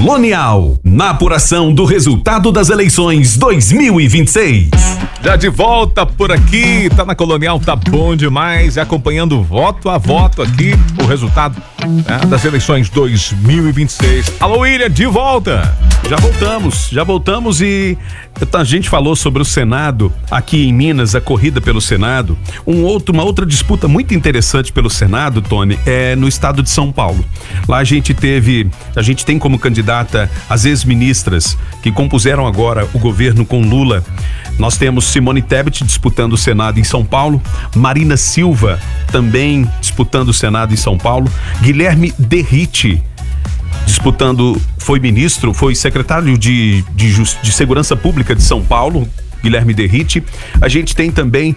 Colonial, na apuração do resultado das eleições 2026. Já de volta por aqui, tá na Colonial, tá bom demais, acompanhando voto a voto aqui, o resultado das eleições 2026. Alô, William, de volta! Já voltamos e a gente falou sobre o Senado, aqui em Minas, a corrida pelo Senado. Uma outra disputa muito interessante pelo Senado, Tony, é no estado de São Paulo. Lá a gente tem como candidata as ex-ministras que compuseram agora o governo com Lula. Nós temos Simone Tebet disputando o Senado em São Paulo, Marina Silva também disputando o Senado em São Paulo, Guilherme Derrite disputando, foi secretário de Segurança Pública de São Paulo, Guilherme Derrite. A gente tem também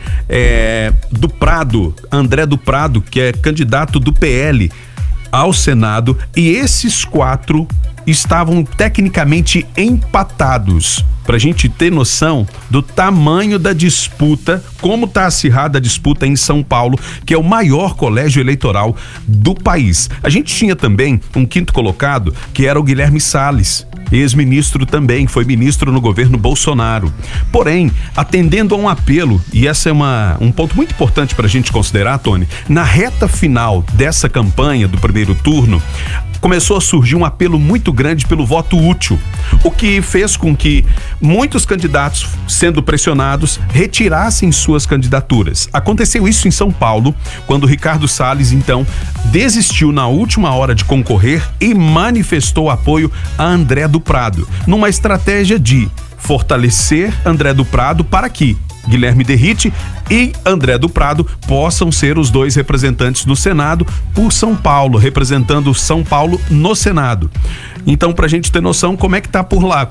André do Prado, que é candidato do PL ao Senado, e esses quatro estavam tecnicamente empatados. Pra gente ter noção do tamanho da disputa, como tá acirrada a disputa em São Paulo, que é o maior colégio eleitoral do país. A gente tinha também um quinto colocado, que era o Guilherme Salles, ex-ministro também, foi ministro no governo Bolsonaro. Porém, atendendo a um apelo, e esse é um ponto muito importante pra gente considerar, Tony, na reta final dessa campanha do primeiro turno, começou a surgir um apelo muito grande pelo voto útil, o que fez com que muitos candidatos, sendo pressionados, retirassem suas candidaturas. Aconteceu isso em São Paulo, quando Ricardo Salles, então, desistiu na última hora de concorrer e manifestou apoio a André do Prado, numa estratégia de fortalecer André do Prado para que Guilherme Derrite e André do Prado possam ser os dois representantes do Senado por São Paulo, representando São Paulo no Senado. Então, pra gente ter noção como é que tá por lá,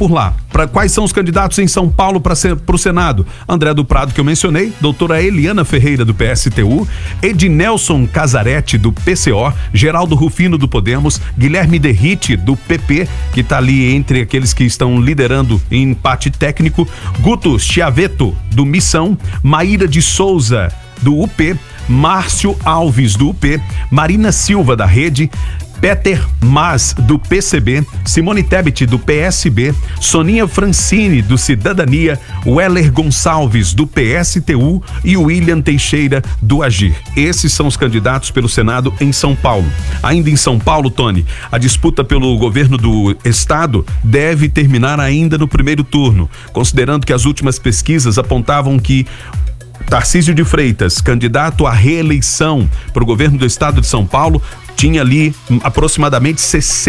quais são os candidatos em São Paulo pro Senado? André do Prado, que eu mencionei, doutora Eliana Ferreira, do PSTU, Ednelson Casaretti, do PCO, Geraldo Rufino, do Podemos, Guilherme Derrite, do PP, que tá ali entre aqueles que estão liderando em empate técnico, Guto Chiaveto, do Missão, Maíra de Souza, do UP, Márcio Alves, do UP, Marina Silva, da Rede, Peter Mas, do PCB, Simone Tebet, do PSB, Soninha Francini, do Cidadania, Weller Gonçalves, do PSTU e William Teixeira, do Agir. Esses são os candidatos pelo Senado em São Paulo. Ainda em São Paulo, Tony, a disputa pelo governo do estado deve terminar ainda no primeiro turno, considerando que as últimas pesquisas apontavam que Tarcísio de Freitas, candidato à reeleição para o governo do estado de São Paulo, tinha ali aproximadamente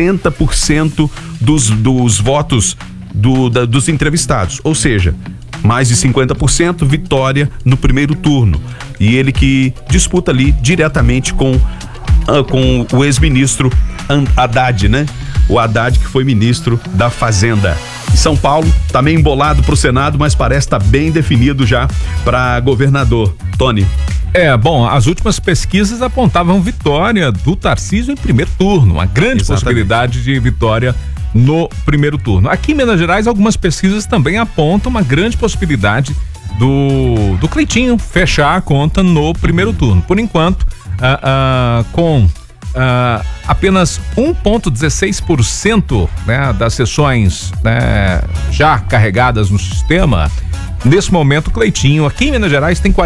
60% dos votos dos entrevistados, ou seja, mais de 50% vitória no primeiro turno. E ele que disputa ali diretamente com o ex-ministro Haddad, né? O Haddad, que foi ministro da Fazenda. São Paulo tá meio embolado pro Senado, mas parece estar bem definido já para governador. Tony. Bom, as últimas pesquisas apontavam vitória do Tarcísio em primeiro turno, uma grande possibilidade de vitória no primeiro turno. Aqui em Minas Gerais, algumas pesquisas também apontam uma grande possibilidade do Cleitinho fechar a conta no primeiro turno. Por enquanto, com apenas 1,16%, né, das sessões, né, já carregadas no sistema. Nesse momento, o Cleitinho, aqui em Minas Gerais, tem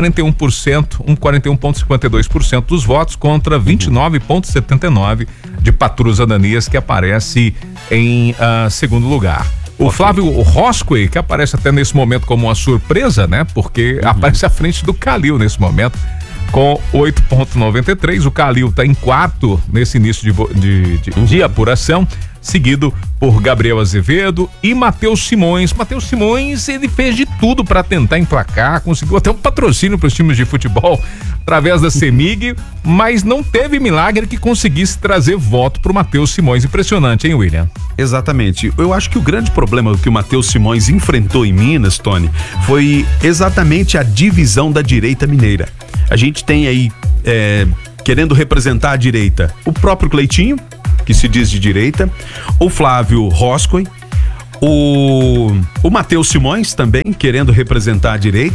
41,52% dos votos contra 29,79% de Patrus Ananias, que aparece em segundo lugar. O Flávio Roscoe, que aparece até nesse momento como uma surpresa, né? Porque aparece à frente do Calil nesse momento, com 8,93%. O Calil está em quarto nesse início de apuração, seguido por Gabriel Azevedo e Matheus Simões. Matheus Simões, ele fez de tudo para tentar emplacar, conseguiu até um patrocínio para os times de futebol através da CEMIG, mas não teve milagre que conseguisse trazer voto para o Matheus Simões. Impressionante, hein, William? Exatamente. Eu acho que o grande problema que o Matheus Simões enfrentou em Minas, Tony, foi exatamente a divisão da direita mineira. A gente tem aí, querendo representar a direita, o próprio Cleitinho, que se diz de direita, o Flávio Roscoe, o Matheus Simões também, querendo representar a direita,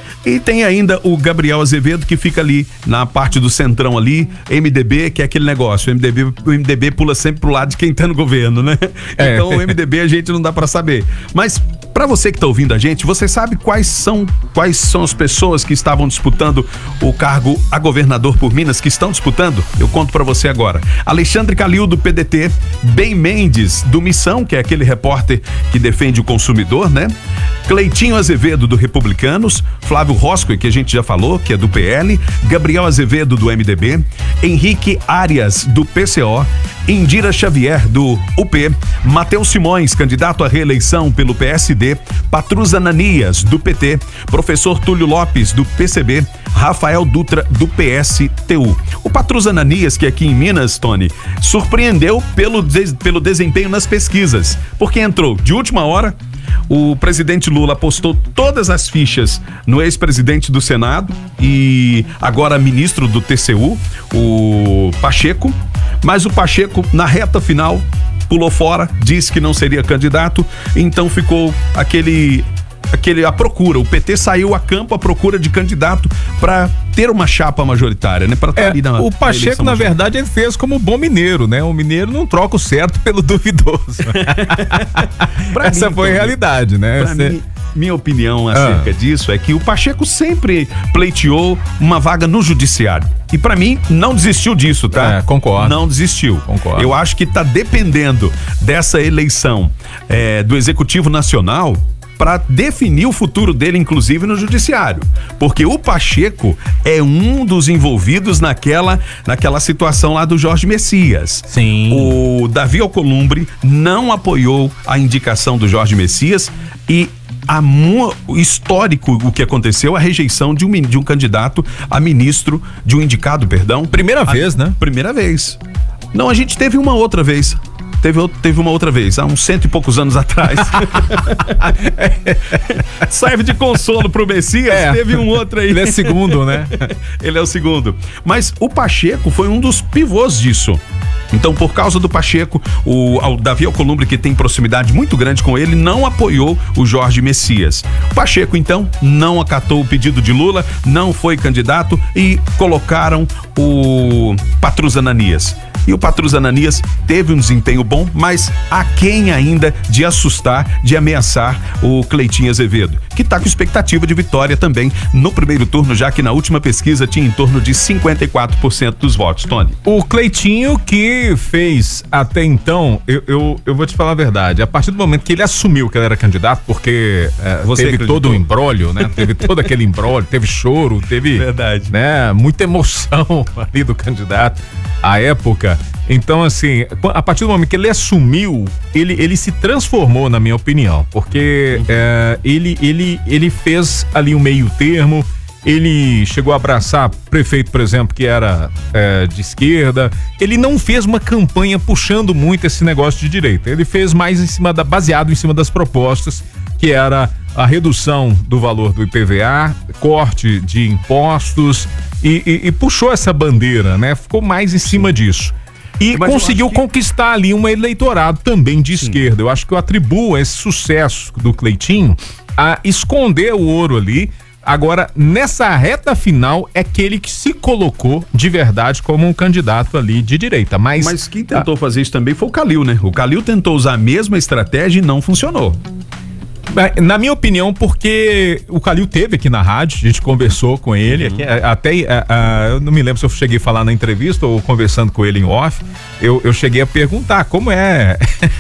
E tem ainda o Gabriel Azevedo, que fica ali na parte do centrão ali, MDB, que é aquele negócio, o MDB pula sempre pro lado de quem tá no governo, né? Então o MDB a gente não dá pra saber. Mas pra você que tá ouvindo a gente, você sabe quais são as pessoas que estavam disputando o cargo a governador por Minas, que estão disputando? Eu conto pra você agora. Alexandre Calil, do PDT, Ben Mendes, do Missão, que é aquele repórter que defende o consumidor, né? Cleitinho Azevedo, do Republicanos, Flávio Roscoe, que a gente já falou, que é do PL, Gabriel Azevedo, do MDB, Henrique Arias, do PCO, Indira Xavier, do UP, Matheus Simões, candidato à reeleição pelo PSD, Patrus Ananias, do PT, professor Túlio Lopes, do PCB, Rafael Dutra, do PSTU. O Patrus Ananias, que aqui em Minas, Tony, surpreendeu pelo desempenho nas pesquisas, porque entrou de última hora. O presidente Lula apostou todas as fichas no ex-presidente do Senado e agora ministro do TCU, o Pacheco, mas o Pacheco, na reta final, pulou fora, disse que não seria candidato, então ficou a procura. O PT saiu a campo à procura de candidato para ter uma chapa majoritária, né? Pra ali o Pacheco, na verdade, ele fez como bom mineiro, né? O mineiro não troca o certo pelo duvidoso. Essa foi a realidade, né? Minha opinião acerca disso é que o Pacheco sempre pleiteou uma vaga no judiciário. E pra mim, não desistiu disso, tá? Concordo. Não desistiu. Concordo. Eu acho que tá dependendo dessa eleição do Executivo Nacional para definir o futuro dele, inclusive no judiciário, porque o Pacheco é um dos envolvidos naquela situação lá do Jorge Messias. Sim. O Davi Alcolumbre não apoiou a indicação do Jorge Messias e histórico o que aconteceu, a rejeição de um candidato a ministro, de um indicado, perdão. Primeira vez, né? Primeira vez. Não, a gente teve uma outra vez. Teve uma outra vez, há uns 100 e poucos anos atrás. Serve de consolo pro Messias, teve um outro aí. Ele é segundo, né? Ele é o segundo. Mas o Pacheco foi um dos pivôs disso. Então, por causa do Pacheco, o Davi Alcolumbre, que tem proximidade muito grande com ele, não apoiou o Jorge Messias. O Pacheco, então, não acatou o pedido de Lula, não foi candidato e colocaram o Patrus Ananias. E o Patrus Ananias teve um desempenho bom, mas aquém ainda de assustar, de ameaçar o Cleitinho Azevedo, que está com expectativa de vitória também no primeiro turno, já que na última pesquisa tinha em torno de 54% dos votos, Tony. O Cleitinho, que fez até então, eu vou te falar a verdade, a partir do momento que ele assumiu que ele era candidato, porque teve todo um imbróglio, né? Teve todo aquele imbróglio, teve choro, teve verdade, né? Muita emoção ali do candidato à época. Então, assim, a partir do momento que ele assumiu, ele se transformou, na minha opinião, porque ele fez ali um meio termo. Ele chegou a abraçar prefeito, por exemplo, que era de esquerda. Ele não fez uma campanha puxando muito esse negócio de direita. Ele fez mais baseado em cima das propostas, que era a redução do valor do IPVA, corte de impostos e puxou essa bandeira, né? Ficou mais em cima disso. E conseguiu conquistar ali um eleitorado também de esquerda. Eu acho que eu atribuo esse sucesso do Cleitinho a esconder o ouro ali. Agora, nessa reta final, é aquele que se colocou de verdade como um candidato ali de direita. Mas quem tentou fazer isso também foi o Calil, né? O Calil tentou usar a mesma estratégia e não funcionou. Na minha opinião, porque o Calil teve aqui na rádio, a gente conversou com ele, eu não me lembro se eu cheguei a falar na entrevista ou conversando com ele em off, eu cheguei a perguntar como é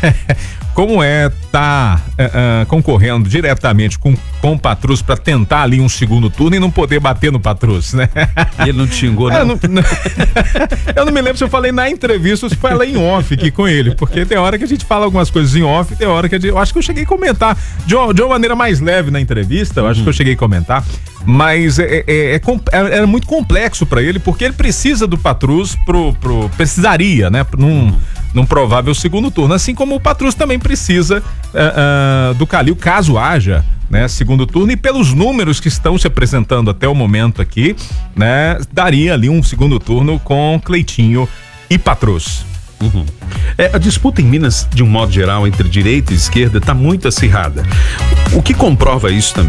tá concorrendo diretamente com o Patrus para tentar ali um segundo turno e não poder bater no Patrus, né? E ele não te xingou, não? Eu não me lembro se eu falei na entrevista ou se falei em off aqui com ele, porque tem hora que a gente fala algumas coisas em off, tem hora que eu acho que eu cheguei a comentar de uma maneira mais leve na entrevista, eu acho que eu cheguei a comentar, mas era muito complexo para ele, porque ele precisa do Patrus precisaria, né? Num provável segundo turno, assim como o Patrus também precisa do Calil, caso haja, né, segundo turno, e pelos números que estão se apresentando até o momento aqui, né, daria ali um segundo turno com Cleitinho e Patrus. A disputa em Minas, de um modo geral, entre direita e esquerda, está muito acirrada. O que comprova isso também